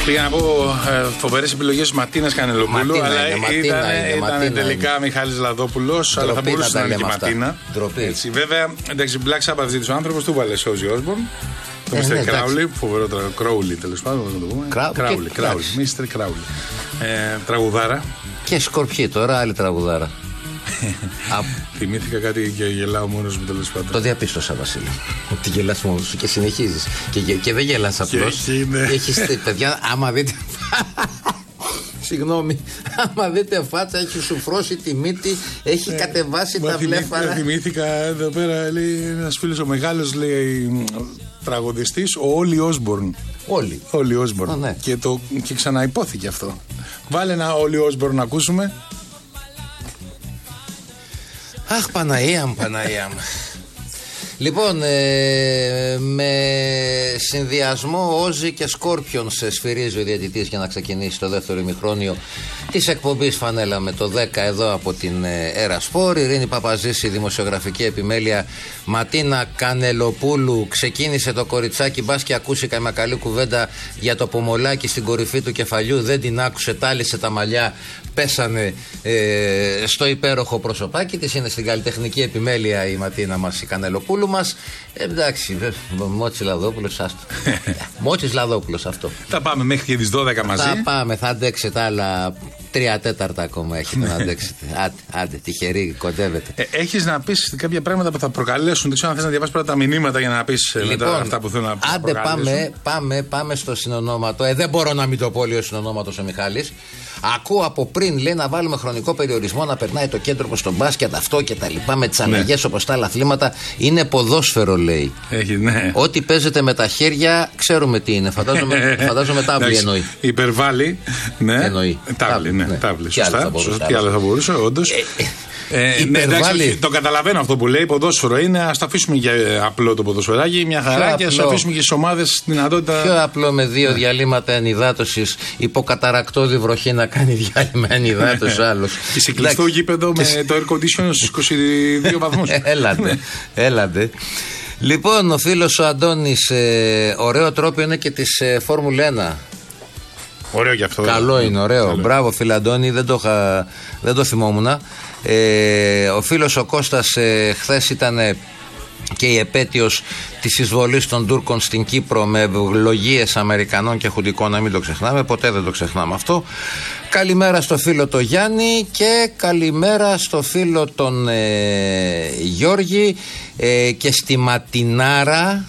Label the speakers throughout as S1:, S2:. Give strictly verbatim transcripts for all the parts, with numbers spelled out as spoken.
S1: Πήγα να πω ε, φοβερές επιλογές Ματίνας Κανελοπούλου, Ματίνα, αλλά ήταν τελικά Μιχάλης Λαδόπουλος, αλλά θα μπορούσε να είναι και Ματίνα. Έτσι, βέβαια, εντάξει, Black Sabbath ζήτησε ο άνθρωπος, του βάλε Ozzy Osbourne. Το μίστερ Crowley, φοβερό τραγουδάρα. Crowley, τέλος πάντων, να το πούμε. Crowley, Crowley, μίστερ Crowley. Τραγουδάρα.
S2: Και Σκορπιή τώρα, άλλη τραγουδάρα.
S1: Θυμήθηκα κάτι και γελάω μόνος μου, τέλος πάντων.
S2: Το διαπίστωσα, Βασίλη. Ότι γελάς μόνος σου και συνεχίζεις. Και, και δεν γελάς απλώς. Έχεις, παιδιά, άμα δείτε. Συγγνώμη, άμα δείτε φάτσα, έχει σουφρώσει τη μύτη, έχει κατεβάσει τα βλέφαρα.
S1: Θυμήθηκα εδώ πέρα, λέει ένας φίλος ο μεγάλος, λέει, τραγουδιστής, ο Όλι Όσμπορν.
S2: Όλοι.
S1: Όλι Όσμπορν. Ναι. Και, το, και ξαναυπόθηκε αυτό. Βάλε ένα Όλι Όσμπορν να ακούσουμε.
S2: Αχ, Παναία μου, Παναία μου. Λοιπόν, ε, με συνδυασμό Όζι και Σκόρπιον σε σφυρίζει ο διαιτητής για να ξεκινήσει το δεύτερο ημιχρόνιο της εκπομπής Φανέλα με το δέκα εδώ από την Ερασπόρ. Ειρήνη Παπαζήση, δημοσιογραφική επιμέλεια. Ματίνα Κανελοπούλου. Ξεκίνησε το κοριτσάκι, μπας και ακούσει καμιά καλή κουβέντα για το πομολάκι στην κορυφή του κεφαλιού. Δεν την άκουσε, τάλισε τα μαλλιά, πέσανε ε, στο υπέροχο προσωπάκι της. Είναι στην καλλιτεχνική επιμέλεια η Ματίνα μας, η Κανελοπούλου μας. Ε, εντάξει, Μότσης Λαδόπουλος, άστο. Μότσης Λαδόπουλος αυτό.
S1: Θα πάμε μέχρι και τις δώδεκα μαζί.
S2: Θα πάμε, θα αντέξετε άλλα τρία τέταρτα ακόμα έχετε να αντέξετε. Άντε, άντε, τυχεροί, κοντεύετε.
S1: Ε, έχεις να πεις κάποια πράγματα που θα προκαλέσουν. Δεν ξέρω αν θες να διαβάσεις πρώτα τα μηνύματα για να πεις λοιπόν, μετά αυτά που θέλουν να πεις.
S2: Άντε, πάμε, πάμε, πάμε στο συνονόματο. Ε, δεν μπορώ να μην το πω, λέει ο συνονόματος ο Μιχάλης. Ακούω από πριν, λέει, να βάλουμε χρονικό περιορισμό, να περνάει το κέντρο προς τον μπάσκετ, αυτό και τα λοιπά, με τις αλλαγές, ναι, όπως τα άλλα αθλήματα. Είναι ποδόσφαιρο, λέει.
S1: Έχει, ναι.
S2: Ό,τι παίζεται με τα χέρια, ξέρουμε τι είναι. Φαντάζομαι, φαντάζομαι τάβλη εννοεί.
S1: Υπερβάλλει. Ναι.
S2: Εννοεί.
S1: Τάβλη, ναι. Τάβλη. Σωστά. Τι άλλο θα μπορούσε, όντως. Ε, ναι, εντάξει, το καταλαβαίνω αυτό που λέει. Ποδόσφαιρο είναι. Ας το αφήσουμε για απλό το ποδοσφαιράκι, μια χαρά, και ας το αφήσουμε και στις ομάδες την δυνατότητα.
S2: Πιο απλό με δύο ναι. διαλύματα ενυδάτωσης, υποκαταρακτώδη βροχή να κάνει διάλειμμα ενυδάτωσης ο άλλος.
S1: Και σε κλειστό γήπεδο με το air condition στους είκοσι δύο βαθμούς.
S2: Έλατε, έλατε. Λοιπόν, ο φίλος ο Αντώνης, ε, ωραίο τρόπο είναι και της ε, Φόρμουλα ένα.
S1: Ωραίο γι' αυτό.
S2: Καλό είναι, ωραίο. Καλό. Μπράβο, φίλε Αντώνη, δεν το, είχα, δεν το θυμόμουν. Ε, ο φίλος ο Κώστας ε, χθες ήταν ε, και η επέτειος της εισβολής των Τούρκων στην Κύπρο με ευλογίες Αμερικανών και Χουντικών, να μην το ξεχνάμε, ποτέ δεν το ξεχνάμε αυτό. Καλημέρα στο φίλο τον Γιάννη και καλημέρα στο φίλο τον ε, Γιώργη ε, και στη Ματινάρα,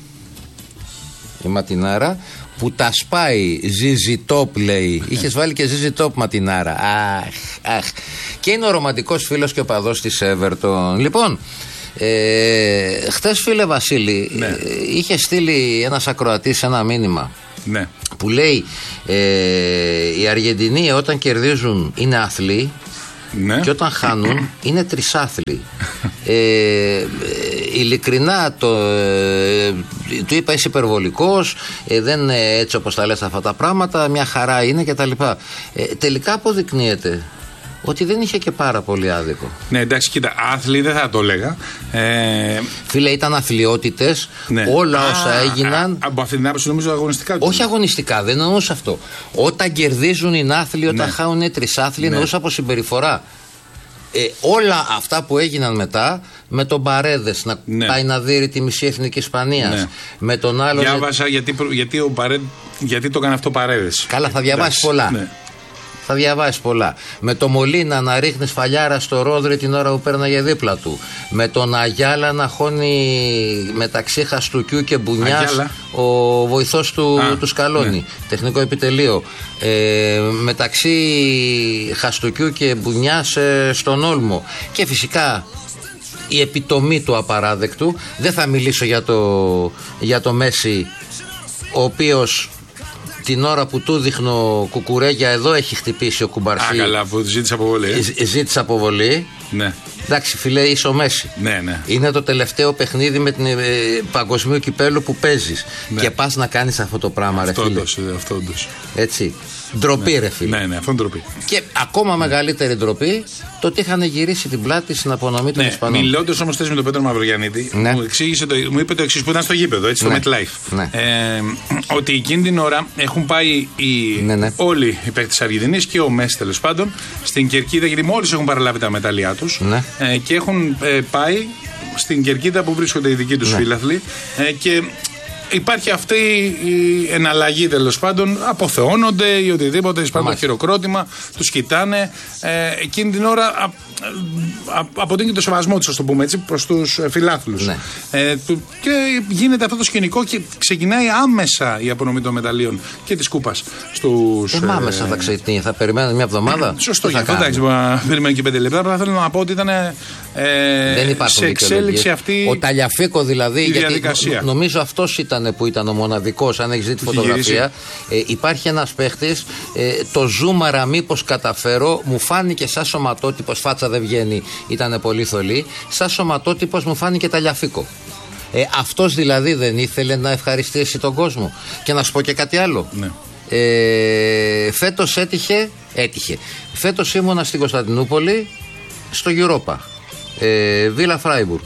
S2: η Ματινάρα που τα σπάει, Ζίζι Τόπ λέει. Είχες βάλει και Ζίζι Τόπ, Ματινάρα. Αχ, αχ. Και είναι ο ρομαντικός φίλος και ο παδός της Everton. Λοιπόν, ε, χτες, φίλε Βασίλη, ναι, ε, είχε στείλει ένας ακροατής ένα μήνυμα, ναι, που λέει ε, οι Αργεντινοί όταν κερδίζουν είναι άθλοι, ναι, και όταν χάνουν είναι τρισάθλοι. ε, ειλικρινά το, ε, του είπα είσαι υπερβολικός, ε, δεν είναι έτσι όπως τα λες αυτά τα πράγματα, μια χαρά είναι κτλ. Ε, τελικά αποδεικνύεται ότι δεν είχε και πάρα πολύ άδικο.
S1: Ναι, εντάξει, κοίτα, άθλοι δεν θα το έλεγα. Ε...
S2: Φίλε, ήταν αθλιότητες, ναι, όλα α, όσα έγιναν. Α,
S1: από αυτή την άποψη νομίζω αγωνιστικά.
S2: Όχι αγωνιστικά, δεν εννοούσα αυτό. Όταν κερδίζουν είναι άθλοι, όταν ναι, χάουν είναι τρισάθλοι, ναι, εννοούσα από συμπεριφορά. Ε, όλα αυτά που έγιναν μετά, με τον Παρέδες να ναι, πάει να δει τη μισή εθνική Ισπανίας, ναι, με τον άλλο.
S1: Διάβασα γιατί, γιατί, ο Παρέ... γιατί το έκανε αυτό ο Παρέδες.
S2: Καλά, θα διαβάσει πολλά. Ναι. Θα διαβάσει πολλά. Με το Μολίνα να ρίχνει σφαλιάρα στο Ρόδρυ την ώρα που πέρναγε δίπλα του. Με τον Αγιάλα να χώνει μεταξύ Χαστουκιού και Μπουνιάς, Αγιάλα, ο βοηθός του, του Σκαλώνη, ναι, τεχνικό επιτελείο. Ε, μεταξύ Χαστουκιού και Μπουνιάς ε, στον Όλμο. Και φυσικά η επιτομή του απαράδεκτου. Δεν θα μιλήσω για το, για το Μέση, ο οποίος την ώρα που του δείχνω κουκουρέγια εδώ έχει χτυπήσει ο Κουμπαρσί.
S1: Α, καλά, που ζήτησε αποβολή.
S2: Ε, ζήτησε αποβολή.
S1: Ναι.
S2: Εντάξει, φίλε, είσαι ο Μέση.
S1: Ναι, ναι.
S2: Είναι το τελευταίο παιχνίδι με την ε, παγκοσμίου κυπέλου που παίζεις. Ναι. Και πας να κάνεις αυτό το πράγμα,
S1: αυτό
S2: ρε φίλε.
S1: Όντως, αυτό όντως.
S2: Έτσι. Ντροπή,
S1: ναι.
S2: ρε φίλε.
S1: Ναι, ναι, αυτό είναι ντροπή.
S2: Και ακόμα ναι. μεγαλύτερη ντροπή το ότι είχαν γυρίσει την πλάτη στην απονομή των
S1: ναι,
S2: Ισπανών.
S1: Μιλώντας όμως με τον Πέτρο Μαυρογιαννίδη, ναι. μου, εξήγησε το, μου είπε το εξής που ήταν στο γήπεδο, έτσι,
S2: ναι.
S1: στο MetLife.
S2: Ναι.
S1: Ε, ότι εκείνη την ώρα έχουν πάει οι,
S2: ναι, ναι.
S1: όλοι οι παίκτες της Αργεντινής και ο Μέση τέλος πάντων στην Κερκίδα, γιατί μόλις έχουν παραλάβει τα μετάλλια τους
S2: ναι.
S1: ε, και έχουν ε, πάει στην Κερκίδα που βρίσκονται οι δικοί τους ναι. φίλαθλοι ε, και υπάρχει αυτή η εναλλαγή τέλος πάντων, αποθεώνονται ή οτιδήποτε, εισπράττουν το χειροκρότημα, τους κοιτάνε. Ε, εκείνη την ώρα α, α, αποδείχνει το σεβασμό τους, ας το πούμε έτσι, προς τους φιλάθλους.
S2: Ναι.
S1: Ε, και γίνεται αυτό το σκηνικό και ξεκινάει άμεσα η απονομή των μεταλλίων και της κούπας στους.
S2: Ε, άμεσα θα ξεκινήσει, θα περιμένουν μια εβδομάδα.
S1: Σωστό, για αυτό εντάξει, περιμένουν και πέντε λεπτά. Αλλά θέλω να πω ότι ήταν ε, σε εξέλιξη αυτή
S2: ο Ταλιαφίκο δηλαδή,
S1: η
S2: γιατί
S1: διαδικασία.
S2: Νο, νομίζω αυτός ήταν που ήταν ο μοναδικός. Αν έχεις δει τη φωτογραφία, ε, υπάρχει ένας παίχτης, ε, το ζούμαρα μήπως καταφέρω, μου φάνηκε σαν σωματότυπος, φάτσα δεν βγαίνει, ήταν πολύ θολή, σαν σωματότυπος μου φάνηκε Ταλιαφίκο. Ε, αυτός δηλαδή δεν ήθελε να ευχαριστήσει τον κόσμο. Και να σου πω και κάτι άλλο.
S1: Ναι.
S2: Ε, φέτος έτυχε, έτυχε. Φέτος ήμουνα στην Κωνσταντινούπολη στο Europa, ε, Βίλα Φράιμπουργκ.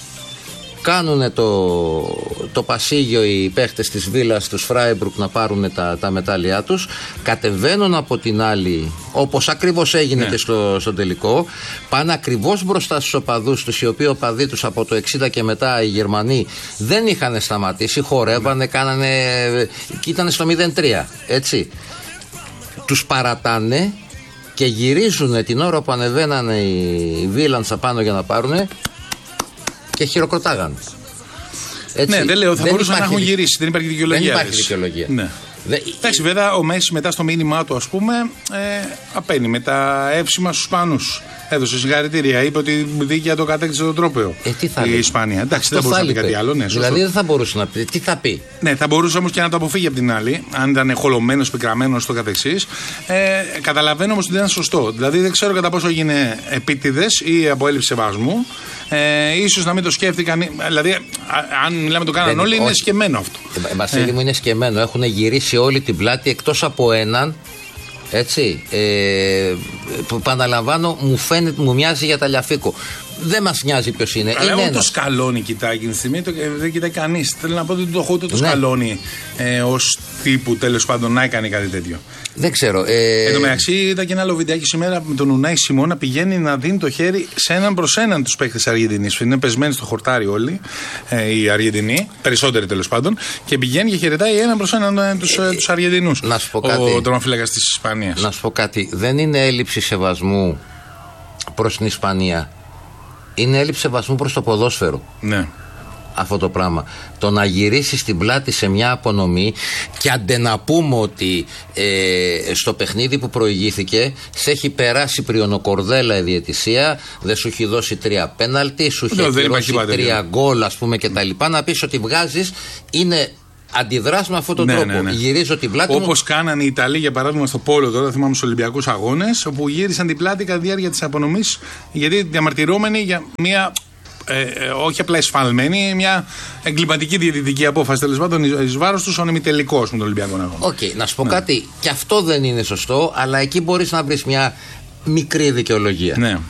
S2: Κάνουνε το, το πασίγιο οι παίχτες της Βίλας τους Φράιμπουργκ να πάρουν τα, τα μετάλλια τους. Κατεβαίνουν από την άλλη, όπως ακριβώς έγινε ναι. και στο, στο τελικό. Πάνε ακριβώς μπροστά στους οπαδούς τους, οι οποίοι οπαδοί τους από το εξήντα και μετά οι Γερμανοί δεν είχαν σταματήσει. Χορεύανε, κάνανε, και ήταν στο μηδέν τρία. Έτσι. Τους παρατάνε και γυρίζουν την ώρα που ανεβαίνανε οι Βίλανς απάνω για να πάρουνε και χειροκροτάγαν. Έτσι.
S1: Ναι, δεν λέω, θα δεν μπορούσαν να έχουν γυρίσει. Δεν υπάρχει δικαιολογία.
S2: Δεν υπάρχει δικαιολογία.
S1: Ναι. Δε... Εντάξει, βέβαια, ο Μέση μετά στο μήνυμά του, ας πούμε, ε, απένει με τα εύσημα στους Ισπανούς. Έδωσε συγχαρητήρια. Είπε ότι δίκαια το κατέκτησε τον τρόπαιο.
S2: Ε, τι θα
S1: η
S2: λέει.
S1: Ισπανία. Εντάξει, δεν μπορούσε να πει κάτι άλλο. Ναι,
S2: δηλαδή δεν θα μπορούσε να πει. Τι θα πει.
S1: Ναι, θα μπορούσε όμως και να το αποφύγει από την άλλη. Αν ήταν χολωμένος, πικραμένος στο καθεξής. Ε, καταλαβαίνω όμως ότι δεν είναι σωστό. Δηλαδή δεν ξέρω κατά πόσο έγινε επίτηδες ή από έλλειψη σεβασμού. Ε, ίσως να μην το σκέφτηκαν. Δηλαδή, α, αν μιλάμε το κάναν όλοι, είναι σκεμμένο αυτό.
S2: Ε, Βασίλη ε. μου, είναι σκεμμένο. Έχουν γυρίσει όλη την πλάτη εκτός από έναν. Έτσι. Ε, επαναλαμβάνω, μου φαίνεται, μου μοιάζει για Ταλιαφίκο. Δεν μας νοιάζει ποιος είναι.
S1: Αλλά
S2: είναι
S1: ούτε το σκαλώνει κοιτάει εκείνη τη στιγμή, το, δεν κοιτάει κανείς. Θέλω να πω ότι το ούτε το ναι. σκαλώνει ε, ως τύπου τέλος πάντων να έκανε κάτι τέτοιο.
S2: Δεν ξέρω. Ε...
S1: Εν τω μεταξύ, είδα και ένα άλλο βιντεάκι σήμερα με τον Ουνάι Σιμών να πηγαίνει να δίνει το χέρι σε έναν προς έναν τους παίκτες της Αργεντινής. Είναι πεσμένοι στο χορτάρι όλοι ε, οι Αργεντινοί, περισσότεροι τέλος πάντων, και πηγαίνει και χαιρετάει έναν προς έναν ε, τους, ε, τους Αργεντινούς.
S2: Να σου πω κάτι.
S1: Ο τερματοφύλακας της Ισπανίας.
S2: Να σου πω κάτι. Δεν είναι έλλειψη σεβασμού προς την Ισπανία. Είναι έλλειψη σεβασμού προς το ποδόσφαιρο.
S1: Ναι.
S2: Αυτό το πράγμα. Το να γυρίσεις την πλάτη σε μια απονομή και αντε να πούμε ότι ε, στο παιχνίδι που προηγήθηκε σε έχει περάσει πριονοκορδέλα η διαιτησία, δεν σου έχει δώσει τρία πέναλτι, σου έχει δώσει τρία γκολ, ας πούμε, και τα λοιπά. Να πεις ότι βγάζεις, είναι αντιδράς με αυτόν τον
S1: ναι,
S2: τρόπο.
S1: Ναι, ναι.
S2: Γυρίζω την πλάτη.
S1: Όπως κάνανε οι Ιταλοί, για παράδειγμα, στο πόλο τώρα, θυμάμαι στους Ολυμπιακούς Αγώνες, όπου γύρισαν την πλάτη κατά τη διάρκεια της απονομής, γιατί διαμαρτυρόμενοι για μια. Ε, ε, όχι απλά εσφαλμένη, μια εγκληματική διαιτητική απόφαση τέλος πάντων εις βάρος του στον ημιτελικό με τον Ολυμπιακό Αγώνα.
S2: Οκ, okay, να σου πω ναι. κάτι, και αυτό δεν είναι σωστό, αλλά εκεί μπορείς να βρεις μια μικρή δικαιολογία.
S1: Ναι.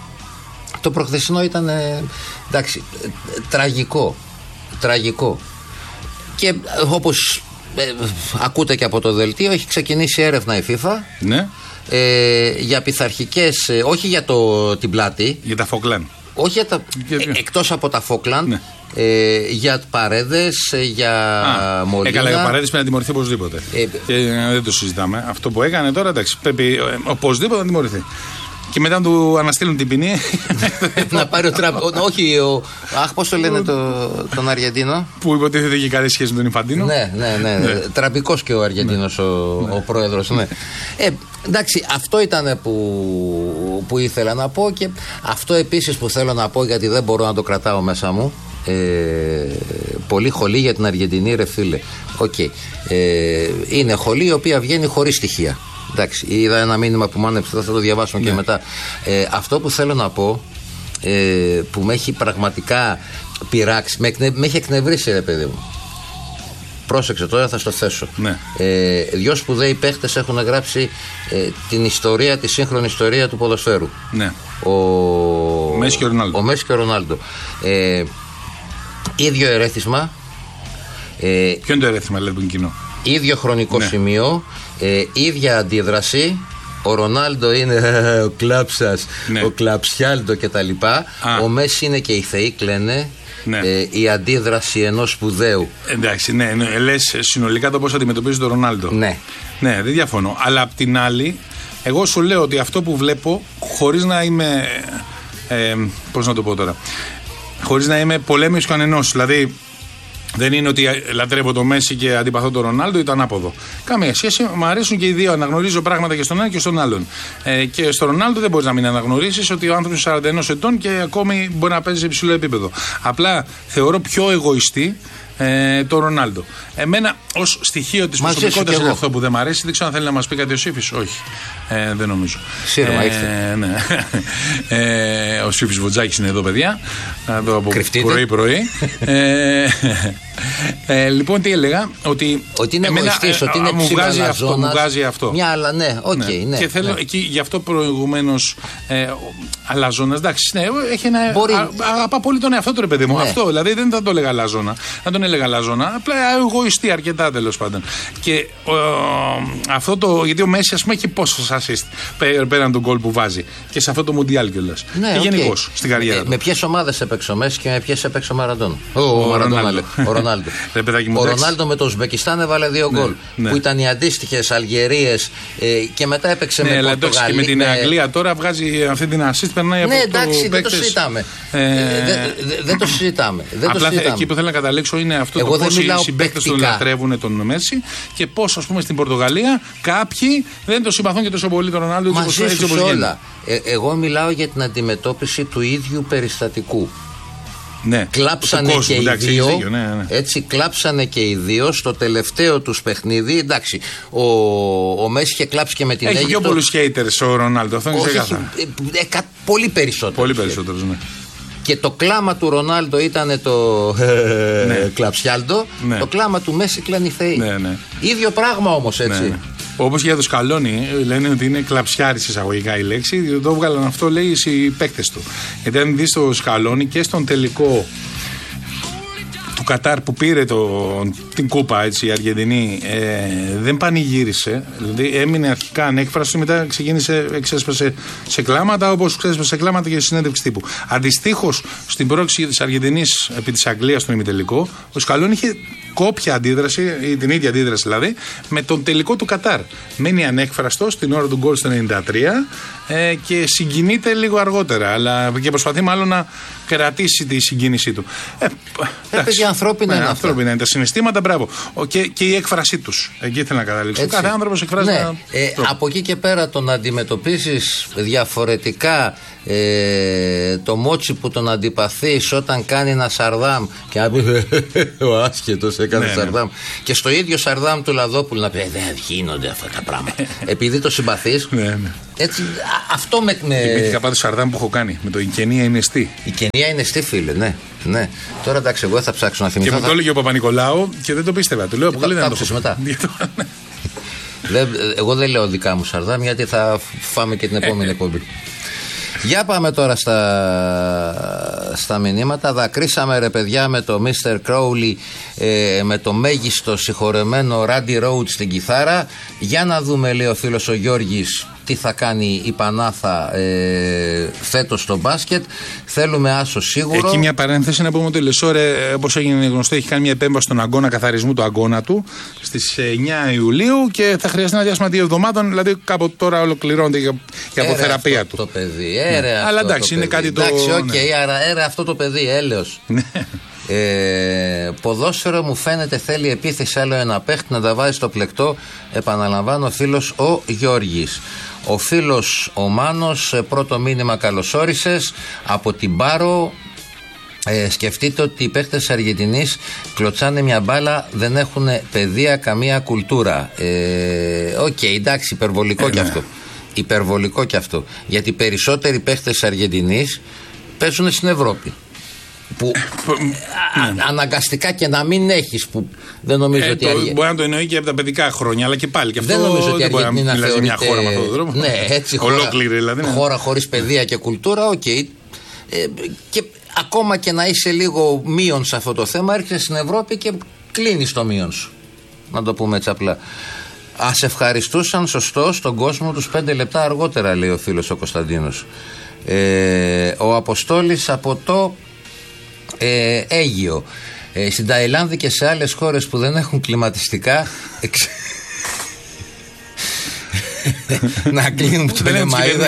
S2: Το προχθεσινό ήταν ε, εντάξει, ε, τραγικό. Τραγικό. Και ε, όπως ε, ακούτε και από το δελτίο, έχει ξεκινήσει έρευνα η FIFA.
S1: Ναι.
S2: Ε, για πειθαρχικές, ε, όχι για το, την πλάτη.
S1: Για τα Φόκλαν.
S2: Όχι για τα, ε, εκτός από τα Φόκλαν, ναι. ε, για παρέδες, για Α, Μολίνα.
S1: Έκαλα, για παρέδες πρέπει να τιμωρηθεί οπωσδήποτε. Ε, και ε, δεν το συζητάμε. Αυτό που έκανε τώρα, εντάξει, πρέπει ε, οπωσδήποτε να τιμωρηθεί. Και μετά να του αναστείλουν την ποινή.
S2: Να πάρει ο Τραμπ. Όχι, ο. Αχ, πώς το λένε το, τον Αργεντίνο.
S1: Που υποτίθεται είχε καλή σχέση με τον Ιφαντίνο.
S2: Ναι, ναι, ναι. ναι. Τραμπικός και ο Αργεντίνος, ναι. ο, ο πρόεδρος. Ναι. Ε, εντάξει, αυτό ήταν που, που ήθελα να πω. Και αυτό επίσης που θέλω να πω, γιατί δεν μπορώ να το κρατάω μέσα μου. Ε, πολύ χολή για την Αργεντινή, ρε φίλε. Okay. Ε, είναι χολή η οποία βγαίνει χωρίς στοιχεία. Εντάξει, είδα ένα μήνυμα που μου άνεψε, θα το διαβάσουμε ναι. και μετά. Ε, αυτό που θέλω να πω, ε, που με έχει πραγματικά πειράξει, με, εκνε, με έχει εκνευρίσει, ρε παιδί μου. πρόσεξε τώρα, θα στο θέσω.
S1: Ναι.
S2: Ε, δυο σπουδαίοι παίχτες έχουν γράψει ε, την ιστορία, τη σύγχρονη ιστορία του ποδοσφαίρου.
S1: Ναι.
S2: Ο,
S1: ο Μέση και ο Ρονάλντο.
S2: Ο Μέση και ο Ρονάλντο. Ε, ίδιο ερέθισμα. Ε,
S1: Ποιο είναι το ερέθισμα, λέει, τον κοινό?
S2: Ίδιο χρονικό ναι. σημείο, ε, ίδια αντίδραση. Ο Ρονάλντο είναι ο Κλάψας, ναι. ο Κλαψιάλντο κτλ. Ο Μέση είναι και οι θεοί κλαίνε. Ναι. Ε, η αντίδραση ενός σπουδαίου.
S1: Εντάξει, ναι, ναι, λες συνολικά το πώς αντιμετωπίζει τον Ρονάλντο.
S2: Ναι.
S1: Ναι, δεν διαφωνώ. Αλλά απ' την άλλη, εγώ σου λέω ότι αυτό που βλέπω, χωρίς να είμαι. Ε, πώς να το πω τώρα. Χωρίς να είμαι πολέμιος κανενός. Δηλαδή, δεν είναι ότι λατρεύω το Μέση και αντιπαθώ τον Ρονάλντο ή το ανάποδο. Καμία σχέση. Μου αρέσουν και οι δύο. Αναγνωρίζω πράγματα και στον ένα και στον άλλον. Ε, και στον Ρονάλντο δεν μπορεί να μην αναγνωρίσεις ότι ο άνθρωπος είναι σαράντα ένα ετών και ακόμη μπορεί να παίζει σε υψηλό επίπεδο. Απλά θεωρώ πιο εγωιστή ε, τον Ρονάλντο. Εμένα ως στοιχείο της προσωπικότητας είναι αυτό που δεν μου αρέσει. Δεν ξέρω αν θέλει να μας πει κάτι ο Σύφης. Όχι. Ε, δεν νομίζω.
S2: Σύρμα, ε, ήρθε.
S1: Ναι. ε, ο Σύφης Βοτζάκης είναι εδώ, παιδιά. Εδώ από πρωί-πρωί. ε, ε, λοιπόν, τι έλεγα, ότι.
S2: Ότι είναι εγωιστής, ότι είναι
S1: μου βγάζει αυτό, μου βγάζει αυτό.
S2: Μια άλλα, ναι, οκ. Okay, ναι.
S1: ναι. Και θέλω
S2: ναι.
S1: εκεί, γι' αυτό προηγουμένως. Ε, αλαζόνας, εντάξει, ναι, έχει ένα.
S2: Μπορεί...
S1: Α, αγαπά πολύ τον εαυτό του, ρε παιδί μου.
S2: Ναι.
S1: Αυτό, δηλαδή δεν θα το έλεγα αλαζόνα. Δεν τον έλεγα αλαζόνα. Απλά εγωιστή αρκετά, τέλος πάντων. Και ο, αυτό το. Γιατί ο Μέση, ας πούμε, έχει πόσους assist πέραν τον γκολ που βάζει. Και σε αυτό το Μουντιάλ κιόλας.
S2: Ναι,
S1: και
S2: okay.
S1: γενικώς στην καριέρα.
S2: Ε, με ποιες ομάδες έπαιξε ο Μέση και με ποιες έπαιξε ο Μαραντόνα? Ο, ο, ο Ρονάλντο. Ο Ρονάλντο. ο Ρονάλντο με το Ουσμπεκιστάν έβαλε δύο γκολ. Ναι, ναι. Που ήταν οι αντίστοιχες Αλγερίες ε, και μετά έπαιξε ναι, με
S1: την
S2: Πορτογαλία.
S1: Και με την Αγγλία τώρα βγάζει αυτή την assist, περνάει από
S2: ναι,
S1: το.
S2: Ναι, εντάξει, δεν το συζητάμε. Ε, δεν το συζητάμε.
S1: Απλά εκεί που θέλω να καταλήξω είναι αυτό το πώς οι συμπαίκτες τον λατρεύουν τον Μέση και πώς, ας πούμε, στην Πορτογαλία κάποιοι δεν το συμπαθούν και τόσο πολύ τον Ρονάλντο έτσι όπως
S2: όλα. Ε, εγώ μιλάω για την αντιμετώπιση του ίδιου περιστατικού.
S1: Ναι,
S2: κλάψανε
S1: κόσμο,
S2: και
S1: εντάξει,
S2: οι δύο.
S1: δίκιο, ναι, ναι.
S2: Έτσι, κλάψανε και οι δύο στο τελευταίο τους παιχνίδι. Εντάξει, ο, ο Μέση είχε κλάψει και με την Αίγυπτο.
S1: Έχει πιο πολλούς haters ο Ρονάλντο. Αυτό είναι ξεκάθαρο.
S2: Ε, ε, πολύ περισσότερο.
S1: Πολύ περισσότερο, ναι.
S2: Και το κλάμα του Ρονάλντο ήταν το ναι. κλαψιάλντο. Ναι. Το κλάμα του Μέση κλαίνει θεοί.
S1: Ναι, ναι.
S2: Ίδιο πράγμα όμως, έτσι. Ναι, ναι.
S1: Όπως για το Σκαλόνι, λένε ότι είναι κλαψιάρης εισαγωγικά η λέξη. Το έβγαλαν αυτό, λέει, οι παίκτες του. Γιατί αν δεις το Σκαλόνι και στον τελικό του Κατάρ που πήρε το, την κούπα, έτσι, η Αργεντινή, ε, δεν πανηγύρισε. Δηλαδή έμεινε αρχικά ανέκφραστο, μετά ξεκίνησε, εξέσπασε σε κλάματα, όπως ξέσπασε σε κλάματα και στη συνέντευξη τύπου. Αντιστοίχως, στην πρόκληση της Αργεντινής επί της Αγγλίας στον ημιτελικό, ο Σκαλόνι είχε κόπια αντίδραση, ή την ίδια αντίδραση δηλαδή, με τον τελικό του Κατάρ. Μένει ανέκφραστο στην ώρα του γκολ στο ενενήντα τρία ε, και συγκινείται λίγο αργότερα. Αλλά και προσπαθεί μάλλον να κρατήσει τη συγκίνησή του. Ε,
S2: Έπαιζε ανθρώπινα είναι
S1: ανθρώπινα είναι τα συναισθήματα, μπράβο. Και, και η έκφρασή τους. Εκεί ήθελα να καταλήξω. Έτσι. Κάθε άνθρωπος εκφράζει.
S2: Ναι.
S1: Ένα...
S2: Ε, από εκεί και πέρα το να αντιμετωπίσεις διαφορετικά ε, το μότσι που τον αντιπαθείς όταν κάνει ένα Σαρδάμ και να πει ο άσχετος έκανε ναι, Σαρδάμ. Ναι. Και στο ίδιο Σαρδάμ του Λαδόπουλου να πει δεν γίνονται αυτά τα πράγματα. Επειδή το συμπαθείς.
S1: Ναι, ναι.
S2: Έτσι, α, αυτό με. με...
S1: Θυμήθηκα πάντως Σαρδάμ που έχω κάνει με το Η Κενία είναι στή.
S2: Η Κενία είναι στή, φίλε, ναι. ναι. Τώρα εντάξει, εγώ θα ψάξω να θυμηθώ.
S1: Και μου το έλεγε ο Παπα-Νικολάου και δεν το πίστευα. Του λέω από
S2: δεν το μετά. δεν, εγώ δεν λέω δικά μου Σαρδάμ γιατί θα φάμε και την επόμενη εκπομπή. Για πάμε τώρα στα, στα μηνύματα. Δακρύσαμε ρε παιδιά με το μίστερ Crowley, ε, με το μέγιστο συγχωρεμένο Randy Rhoads στην κιθάρα. Για να δούμε, λέει ο φίλος ο Γιώργης, τι θα κάνει η Πανάθα ε, φέτος στο μπάσκετ. Θέλουμε άσο σίγουρο.
S1: Εκεί μια παρένθεση να πούμε ότι ο Λεσόρε, όπως έγινε γνωστό, έχει κάνει μια επέμβαση στον αγώνα καθαρισμού του αγώνα του στις εννιά Ιουλίου και θα χρειαστεί ένα διάστημα δύο εβδομάδων. Δηλαδή κάπου τώρα ολοκληρώνεται για, για αποθεραπεία
S2: αυτό
S1: του.
S2: Το παιδί, έρε ναι. αυτό.
S1: Αλλά εντάξει,
S2: το
S1: είναι
S2: παιδί.
S1: κάτι το.
S2: Εντάξει, οκ, okay, ναι. άρα έρε αυτό το παιδί, έλεος. Ε, ποδόσφαιρο μου φαίνεται θέλει επίθεση άλλο ένα παίχτη να τα βάζει στο πλεκτό. Επαναλαμβάνω, ο φίλος ο Γιώργης. Ο φίλος ο Μάνος, πρώτο μήνυμα καλωσόρισες από την Πάρο. Ε, σκεφτείτε ότι οι παίχτες της Αργεντινής κλωτσάνε μια μπάλα, δεν έχουν παιδεία, καμία κουλτούρα. Οκ, ε, okay, εντάξει, υπερβολικό ε, κι αυτό. Υπερβολικό κι αυτό. Γιατί περισσότεροι παίχτες της Αργεντινής παίζουν στην Ευρώπη. Που ναι. αναγκαστικά και να μην έχεις, που δεν νομίζω
S1: ε,
S2: ότι.
S1: Το, αργε... Μπορεί να το εννοεί και από τα παιδικά χρόνια, αλλά και πάλι. Και αυτό
S2: δεν νομίζω ότι η Αργεντινή να
S1: θεωρείται μια χώρα με αυτόν τον τρόπο.
S2: Ναι, έτσι.
S1: Ολόκληρη δηλαδή. Ναι.
S2: Χώρα χωρίς παιδεία και κουλτούρα, οκ. Okay. Ε, και ακόμα και να είσαι λίγο μείον σε αυτό το θέμα, έρχεσαι στην Ευρώπη και κλείνεις το μείον σου. Να το πούμε έτσι απλά. Ας ευχαριστούσαν σωστό στον κόσμο τους πέντε λεπτά αργότερα, λέει ο φίλος ο Κωνσταντίνος. Ε, ο Αποστόλης από το ε, Αίγυο. Ε, στην Ταϊλάνδη και σε άλλες χώρες που δεν έχουν κλιματιστικά εξ... να κλείνουν το λεμαΐδα.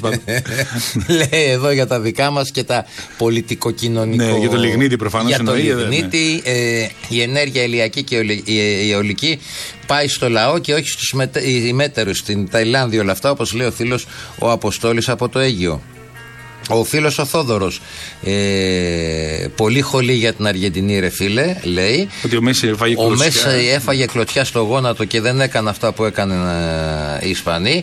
S2: Λέει εδώ για τα δικά μας και τα πολιτικο-κοινωνικό.
S1: Ναι, για το λιγνίτη προφανώς.
S2: Για το λιγνίτη, ναι. ε, η ενέργεια ηλιακή και η αιωλική πάει στο λαό και όχι στους μετε, ημέτερους στην Ταϊλάνδη, όλα αυτά, όπως λέει ο φίλος ο Αποστόλης από το Αίγυο. Ο φίλος ο Θόδωρος, ε, πολύ χολή για την Αργεντινή, ρε φίλε, λέει.
S1: Ότι ο Μέση έφαγε κλωτσιά.
S2: Ο Μέση έφαγε κλωτσιά στο γόνατο και δεν έκανε αυτά που έκαναν ε, οι Ισπανοί.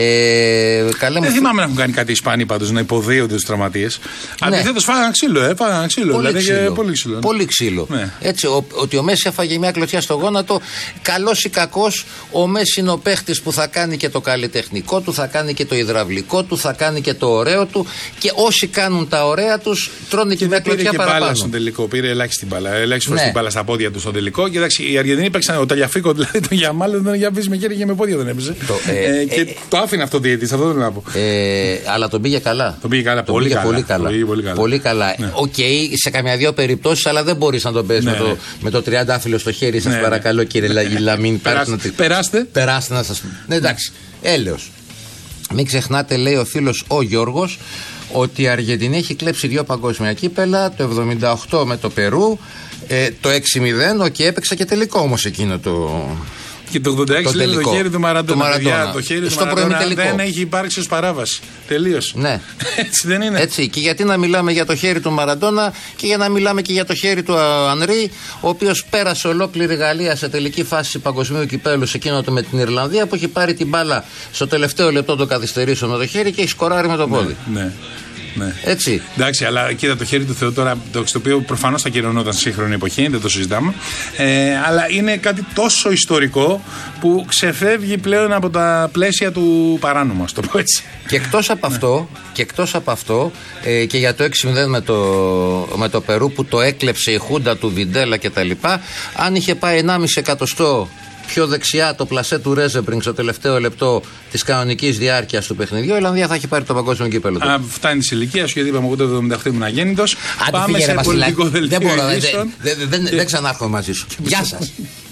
S2: Ε,
S1: δεν μου... θυμάμαι να έχουν κάνει κάτι οι Ισπανοί πάντως, να υποδίονται τους τραυματίες. Ναι. Αντιθέτως φάγανε ξύλο, ε, φάγανε ξύλο.
S2: Πολύ,
S1: δηλαδή,
S2: ξύλο.
S1: πολύ ξύλο. Ναι.
S2: Πολύ ξύλο. Ναι. Έτσι, ο, ότι ο Μέση έφαγε μια κλωτσιά στο γόνατο, καλός ή κακός, ο Μέση είναι ο παίχτης που θα κάνει και το καλλιτεχνικό του, θα κάνει και το υδραυλικό του, θα κάνει και το ωραίο του. Και όσοι κάνουν τα ωραία τους τρώνε και, και μια κλωτσιά παραπάνω.
S1: Πήρε μπάλα στον τελικό, πήρε ελάχιστη μπάλα. Ελάχιστη φορές την μπάλα στα πόδια του στον τελικό. Και εντάξει, οι Αργεντινοί παίξαν ο Ταλιαφίκο, δηλαδή τον Γιαμάλ δεν τον είχε αφήσει με χέρι και με πόδια δεν έπαιζε. Το, ε, ε, και ε, το άφηνε αυτό ο διαιτητής, αυτό θέλω να πω.
S2: Ε, αλλά τον πήγε καλά.
S1: Τον πήγε καλά,
S2: τον
S1: πολύ,
S2: πήγε
S1: καλά.
S2: πολύ καλά.
S1: Πολύ, πολύ καλά.
S2: Πολύ καλά. Ναι. Οκ, okay, σε καμιά δύο περιπτώσεις, αλλά δεν μπορείς να τον παίζεις ναι, με, το, με το τριαντάφυλλο στο χέρι. Σας ναι, παρακαλώ, κύριε Λαμίν.
S1: Περάστε.
S2: Περάστε να σας. Ναι, εντάξει, έλεος. Μην ξεχνάτε, λέει ο φίλος ο Γιώργος, ότι η Αργεντινή έχει κλέψει δύο παγκόσμια κύπελα, το εβδομήντα οκτώ με το Περού, ε, το έξι μηδέν, και έπαιξα και τελικό όμως εκείνο το...
S1: Και το ογδόντα έξι λέει το χέρι του Μαραντόνα. Το, Μαραντόνα. Το χέρι
S2: στο
S1: του Μαραντόνα δεν έχει υπάρξει ως παράβαση. Τελείως.
S2: Ναι.
S1: Έτσι δεν είναι.
S2: Έτσι. Και γιατί να μιλάμε για το χέρι του Μαραντόνα και για να μιλάμε και για το χέρι του Ανρί, ο οποίος πέρασε ολόκληρη Γαλλία σε τελική φάση παγκοσμίου κυπέλου σε εκείνο το με την Ιρλανδία, που έχει πάρει την μπάλα στο τελευταίο λεπτό των καθυστερήσεων με το χέρι και έχει σκοράρει με το πόδι.
S1: Ναι. ναι. Ναι.
S2: Έτσι.
S1: Εντάξει, αλλά κοίτα το χέρι του Θεού τώρα, το οποίο προφανώς θα κυρωνόταν στη σύγχρονη εποχή, δεν το συζητάμε. Ε, αλλά είναι κάτι τόσο ιστορικό που ξεφεύγει πλέον από τα πλαίσια του παράνομου, ας το πω έτσι.
S2: Και εκτός από αυτό, και, εκτός από αυτό ε, και για το έξι μηδέν με το, με το Περού που το έκλεψε η Χούντα του Βιντέλα κτλ., αν είχε πάει ενάμιση εκατοστό πιο δεξιά το πλασέ του Ρέζεμπρινγκ στο τελευταίο λεπτό της κανονικής διάρκειας του παιχνιδιού, η Ιρλανδία θα έχει πάρει το παγκόσμιο κύπελλο.
S1: Α, φτάνει τη ηλικία σου, γιατί είπαμε εγώ το εβδομήντα οκτώ ήμουν αγέννητος. Πάμε σε πολιτικό δελτίο.
S2: Δεν μπορώ, δεν, δεν, δεν, δεν ξανάρχομαι μαζί σου. Γεια σας.